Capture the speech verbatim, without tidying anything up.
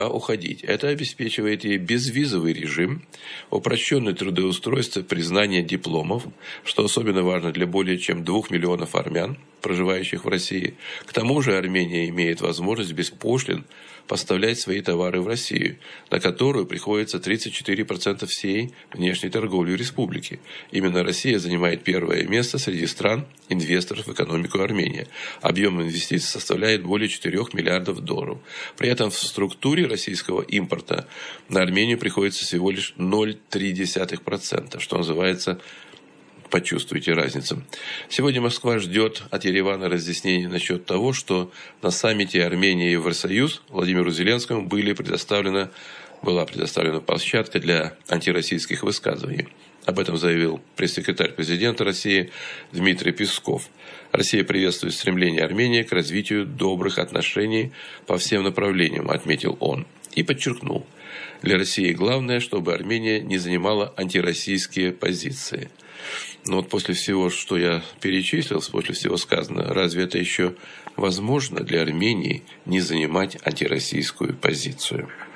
уходить. Это обеспечивает ей безвизовый режим, упрощенное трудоустройство, признание дипломов, что особенно важно для более чем двух миллионов армян, проживающих в России. К тому же Армения имеет возможность без пошлин поставлять свои товары в Россию, на которую приходится тридцать четыре процента всей внешней торговли республики. Именно Россия занимает первое место среди стран инвесторов в экономику Армении. Объем инвестиций составляет более четырёх миллиардов долларов. При этом в структуре российского импорта на Армению приходится всего лишь ноль целых три десятых процента, что называется, почувствуйте разницу. Сегодня Москва ждет от Еревана разъяснений насчет того, что на саммите Армении и Евросоюз Владимиру Зеленскому были предоставлена, была предоставлена площадка для антироссийских высказываний. Об этом заявил пресс-секретарь президента России Дмитрий Песков. Россия приветствует стремление Армении к развитию добрых отношений по всем направлениям, отметил он. И подчеркнул, для России главное, чтобы Армения не занимала антироссийские позиции. Но вот после всего, что я перечислил, после всего сказанного, разве это еще возможно для Армении не занимать антироссийскую позицию?